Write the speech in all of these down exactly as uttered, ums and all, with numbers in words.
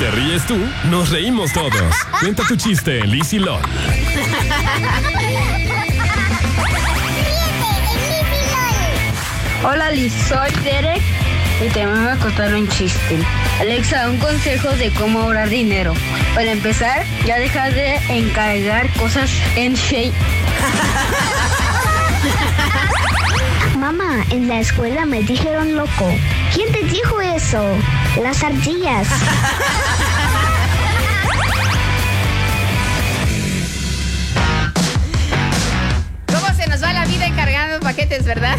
te ríes tú, nos reímos todos. Cuenta tu chiste en Liz y Lon. Hola Liz, soy Derek y te voy a contar un chiste. Alexa, un consejo de cómo ahorrar dinero. Para empezar, ya deja de encargar cosas en Shein. Mamá, en la escuela me dijeron loco. ¿Quién te dijo eso? Las ardillas. ¿Cómo se nos va la vida encargando paquetes, verdad?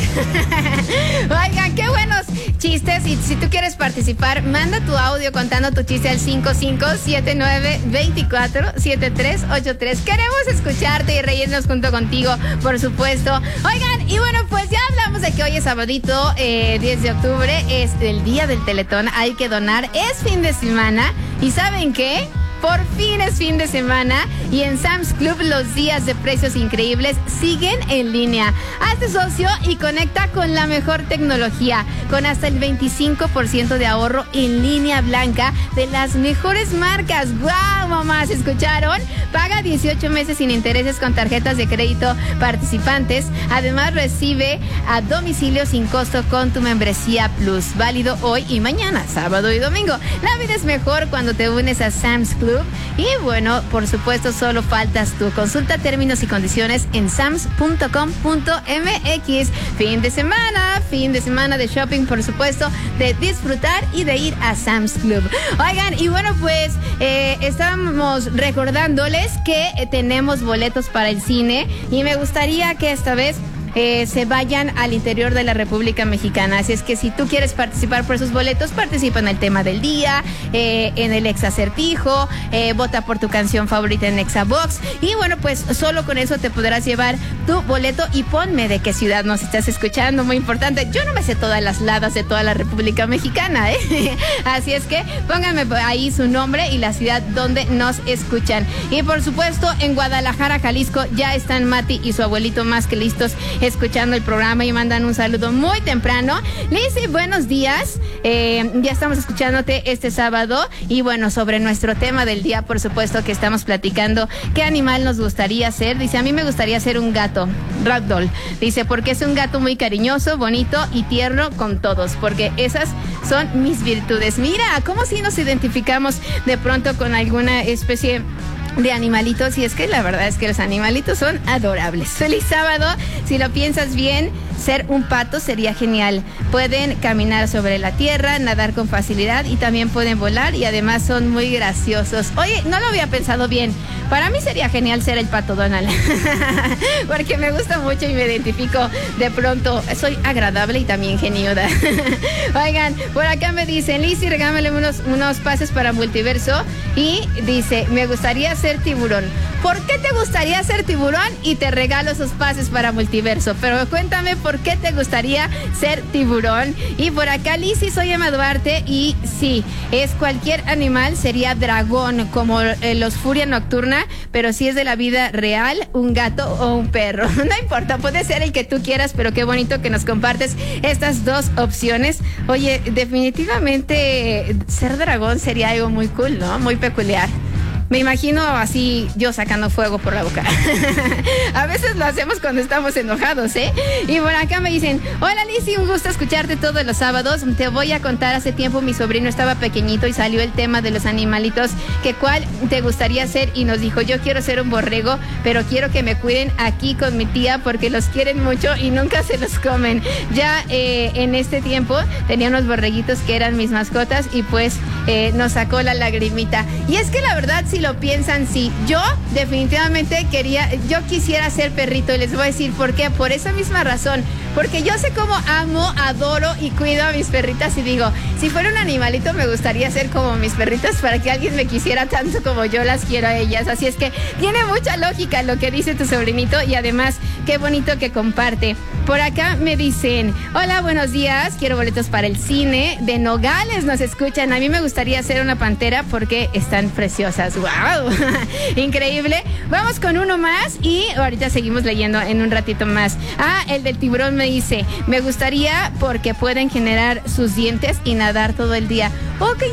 Oigan, qué buenos chistes. Y si tú quieres participar, manda tu audio contando tu chiste al cinco cinco siete nueve dos cuatro siete tres ocho tres. Queremos escucharte y reírnos junto contigo, por supuesto. Oigan, y bueno, pues ya hablamos de que hoy es sabadito, eh, diez de octubre, es el día del Teletón. Hay que donar, es fin de semana. ¿Y saben qué? Por fin es fin de semana y en Sam's Club los días de precios increíbles siguen en línea. Hazte socio y conecta con la mejor tecnología, con hasta el veinticinco por ciento de ahorro en línea blanca de las mejores marcas. ¡Guau, mamás! ¿Escucharon? Paga dieciocho meses sin intereses con tarjetas de crédito participantes. Además, recibe a domicilio sin costo con tu membresía Plus. Válido hoy y mañana, sábado y domingo. La vida es mejor cuando te unes a Sam's Club. Y bueno, por supuesto, solo faltas tú. Consulta términos y condiciones en sams punto com punto m x. Fin de semana, fin de semana de shopping, por supuesto, de disfrutar y de ir a Sam's Club. Oigan, y bueno, pues eh, estábamos recordándoles que eh, tenemos boletos para el cine y me gustaría que esta vez Eh, se vayan al interior de la República Mexicana. Así es que si tú quieres participar por esos boletos, participa en el tema del día, eh, en el Exacertijo, eh, vota por tu canción favorita en Exabox. Y bueno, pues solo con eso te podrás llevar tu boleto y ponme de qué ciudad nos estás escuchando, muy importante. Yo no me sé todas las ladas de toda la República Mexicana, ¿eh? Así es que pónganme ahí su nombre y la ciudad donde nos escuchan. Y por supuesto, en Guadalajara, Jalisco, ya están Mati y su abuelito más que listos escuchando el programa y mandan un saludo muy temprano. Lizzy, buenos días. Eh, ya estamos escuchándote este sábado y bueno, sobre nuestro tema del día, por supuesto que estamos platicando qué animal nos gustaría ser. Dice, a mí me gustaría ser un gato, ragdoll. Dice, porque es un gato muy cariñoso, bonito y tierno con todos, porque esas son mis virtudes. Mira, cómo si nos identificamos de pronto con alguna especie de animalitos, y es que la verdad es que los animalitos son adorables. Feliz sábado. Si lo piensas bien, ser un pato sería genial. Pueden caminar sobre la tierra, nadar con facilidad y también pueden volar y además son muy graciosos. Oye, no lo había pensado bien. Para mí sería genial ser el pato Donald porque me gusta mucho y me identifico de pronto. Soy agradable y también geniuda. Oigan, por acá me dicen, Lizzy, regálame unos, unos pases para Multiverso. Y dice, me gustaría ser tiburón. ¿Por qué te gustaría ser tiburón? Y te regalo esos pases para Multiverso. Pero cuéntame por qué te gustaría ser tiburón. Y por acá, Lizzy, soy Emma Duarte. Y sí, es cualquier animal, sería dragón, como eh, los Furia Nocturna. Pero si es de la vida real, un gato o un perro. No importa, puede ser el que tú quieras, pero qué bonito que nos compartes estas dos opciones. Oye, definitivamente ser dragón sería algo muy cool, ¿no? Muy peculiar. Me imagino así yo sacando fuego por la boca. A veces lo hacemos cuando estamos enojados, ¿eh? Y por acá me dicen, hola Lizzy, un gusto escucharte todos los sábados. Te voy a contar, hace tiempo mi sobrino estaba pequeñito y salió el tema de los animalitos, que cuál te gustaría ser, y nos dijo, yo quiero ser un borrego, pero quiero que me cuiden aquí con mi tía porque los quieren mucho y nunca se los comen. Ya eh, en este tiempo tenía unos borreguitos que eran mis mascotas y pues eh, nos sacó la lagrimita. Y es que la verdad, si lo piensan, sí, yo definitivamente quería, yo quisiera ser perrito, y les voy a decir por qué. Por esa misma razón, porque yo sé cómo amo, adoro y cuido a mis perritas, y digo, si fuera un animalito me gustaría ser como mis perritas para que alguien me quisiera tanto como yo las quiero a ellas. Así es que tiene mucha lógica lo que dice tu sobrinito, y además qué bonito que comparte. Por acá me dicen, hola, buenos días, quiero boletos para el cine. De Nogales nos escuchan. A mí me gustaría ser una pantera porque están preciosas. ¡Wow! Increíble. Vamos con uno más y ahorita seguimos leyendo en un ratito más. Ah, el del tiburón me dice, me gustaría porque pueden generar sus dientes y nadar todo el día. Ok.